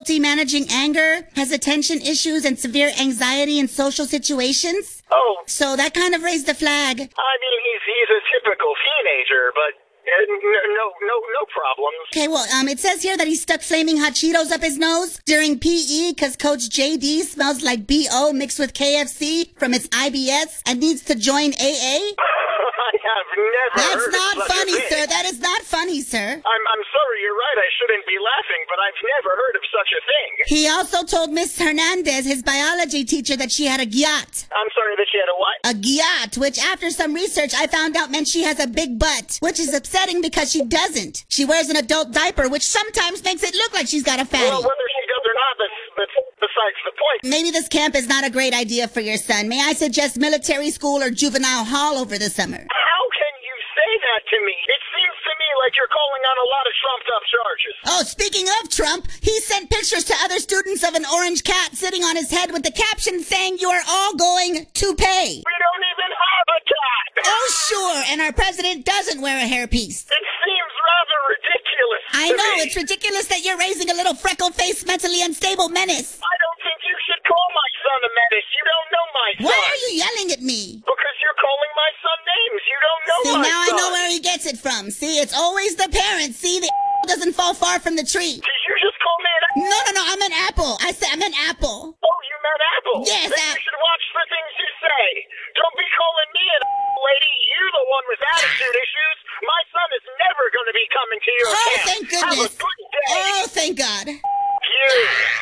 difficulty managing anger, has attention issues, and severe anxiety in social situations. Oh. So that kind of raised the flag. I mean, he's a typical teenager, but no problems. Okay, well, it says here that he stuck flaming hot Cheetos up his nose during PE because Coach JD smells like BO mixed with KFC from his IBS and needs to join AA. I have never That's heard not of such funny, a thing. sir. That is not funny, sir. I'm sorry, you're right. I shouldn't be laughing, but I've never heard of such a thing. He also told Miss Hernandez, his biology teacher, that she had a gyat. I'm sorry that she had a what? A gyat, which after some research I found out meant she has a big butt, which is upsetting because she doesn't. She wears an adult diaper, which sometimes makes it look like she's got a fatty. Well, whether she does or not, that's besides the point. Maybe this camp is not a great idea for your son. May I suggest military school or juvenile hall over the summer? How can you say that to me? It seems to me like you're calling on a lot of trumped-up charges. Oh, speaking of Trump, he sent pictures to other students of an orange cat sitting on his head with the caption saying, "You are all going to pay." We don't even have a cat. Oh, sure, and our president doesn't wear a hairpiece. It seems rather ridiculous. I to know, me. it's ridiculous that you're raising a little freckle-faced, mentally unstable menace. I don't think you should call my son a menace. You don't know my son. Why are you yelling at me? Because you're calling my son names. You don't know See, my now son. I know where he gets it from. See, it's always the parents. See, the doesn't fall far from the tree. Did you just call me an No, I'm an apple. I said I'm an apple. Oh, you meant apple. Yes, Then you should watch the things you say. Don't be calling me an lady. You're the one with attitude issues. My son is never going to be coming to your Oh, camp. thank Have a goodness. good day. Oh, thank God. You.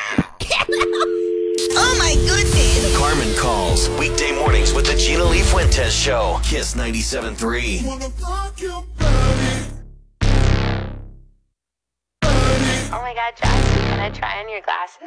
Oh, my goodness. Carmen Calls, weekday mornings with the Gina Lee Fuentes Show. Kiss 97.3. Oh my God, Josh, can I try on your glasses?